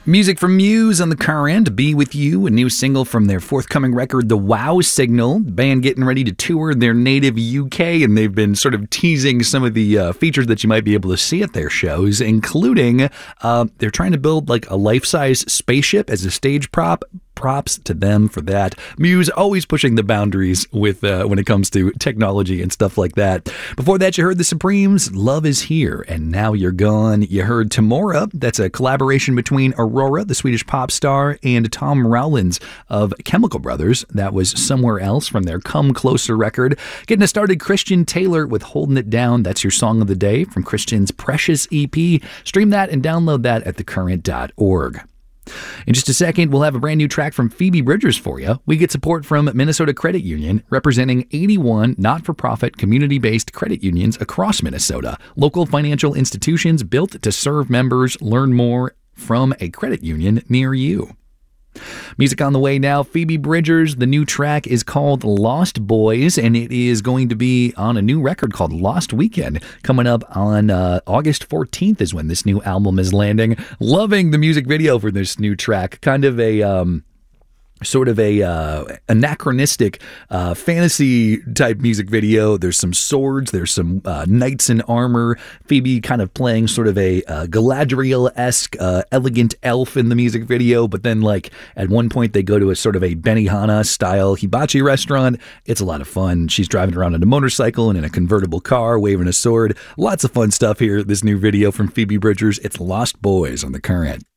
Music from Muse on the Current, Be With You, a new single from their forthcoming record, The Wow Signal. The band getting ready to tour their native UK, and they've been sort of teasing some of the features that you might be able to see at their shows, including they're trying to build like a life-size spaceship as a stage prop. Props to them for that. Muse always pushing the boundaries with when it comes to technology and stuff like that. Before that, you heard The Supremes, Love Is Here, and Now You're Gone. You heard Tamora. That's a collaboration between Aurora, the Swedish pop star, and Tom Rowlands of Chemical Brothers. That was Somewhere Else from their Come Closer record. Getting us started, Christian Taylor with Holding It Down. That's your song of the day from Christian's Precious EP. Stream that and download that at thecurrent.org. In just a second, we'll have a brand new track from Phoebe Bridgers for you. We get support from Minnesota Credit Union, representing 81 not-for-profit community-based credit unions across Minnesota. Local financial institutions built to serve members. Learn more from a credit union near you. Music on the way now. Phoebe Bridgers. The new track is called Lost Boys, and it is going to be on a new record called Lost Weekend. Coming up on August 14th is when this new album is landing. Loving the music video for this new track. Kind of a sort of a anachronistic fantasy type music video. There's some swords, there's some knights in armor. Phoebe kind of playing sort of a Galadriel-esque elegant elf in the music video, but then like at one point they go to a sort of a Benihana style hibachi restaurant. It's a lot of fun. She's driving around on a motorcycle and in a convertible car, waving a sword. Lots of fun stuff here. This new video from Phoebe Bridgers. It's Lost Boys on The Current.